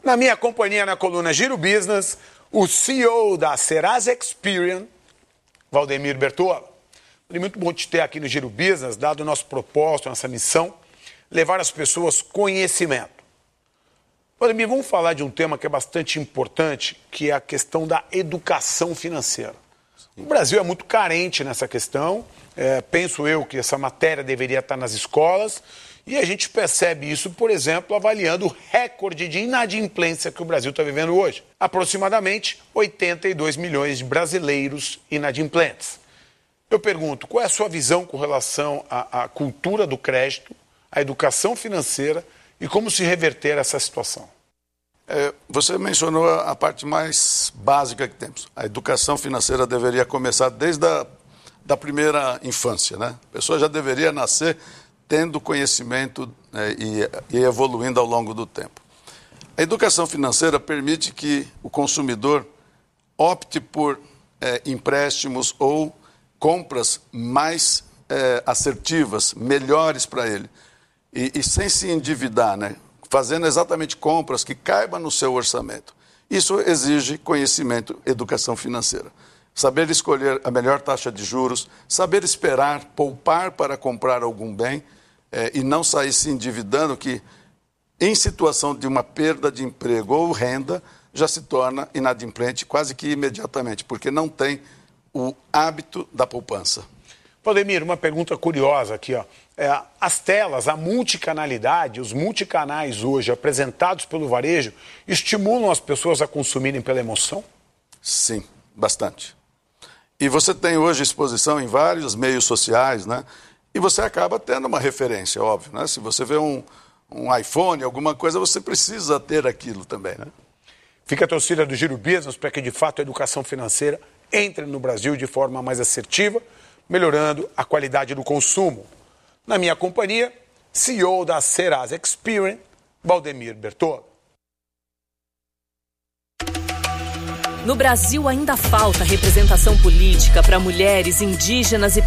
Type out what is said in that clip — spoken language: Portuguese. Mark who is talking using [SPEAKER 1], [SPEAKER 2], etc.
[SPEAKER 1] Na minha companhia, na coluna Giro Business, o CEO da Serasa Experian, Valdemir Bertollo. É muito bom te ter aqui no Giro Business, dado o nosso propósito, nossa missão, levar às pessoas conhecimento. Valdemir, vamos falar de um tema que é bastante importante, que é a questão da educação financeira. O Brasil é muito carente nessa questão, penso eu que essa matéria deveria estar nas escolas, e a gente percebe isso, por exemplo, avaliando o recorde de inadimplência que o Brasil está vivendo hoje. Aproximadamente 82 milhões de brasileiros inadimplentes. Eu pergunto, qual é a sua visão com relação à cultura do crédito, à educação financeira e como se reverter essa situação?
[SPEAKER 2] Você mencionou a parte mais básica que temos. A educação financeira deveria começar desde a primeira infância, né? A pessoa já deveria nascer tendo conhecimento e evoluindo ao longo do tempo. A educação financeira permite que o consumidor opte por empréstimos ou compras mais assertivas, melhores para ele, e sem se endividar, né? Fazendo exatamente compras que caibam no seu orçamento. Isso exige conhecimento, educação financeira. Saber escolher a melhor taxa de juros, saber esperar, poupar para comprar algum bem e não sair se endividando, que em situação de uma perda de emprego ou renda, já se torna inadimplente quase que imediatamente, porque não tem o hábito da poupança.
[SPEAKER 1] Valdemir, uma pergunta curiosa aqui, ó. As telas, a multicanalidade, os multicanais hoje apresentados pelo varejo, estimulam as pessoas a consumirem pela emoção?
[SPEAKER 2] Sim, bastante. E você tem hoje exposição em vários meios sociais, né? E você acaba tendo uma referência, óbvio, né? Se você vê um iPhone, alguma coisa, você precisa ter aquilo também, né?
[SPEAKER 1] Fica a torcida do Giro Business para que, de fato, a educação financeira entre no Brasil de forma mais assertiva, melhorando a qualidade do consumo. Na minha companhia, CEO da Serasa Experian, Valdemir Bertollo.
[SPEAKER 3] No Brasil ainda falta representação política para mulheres, indígenas e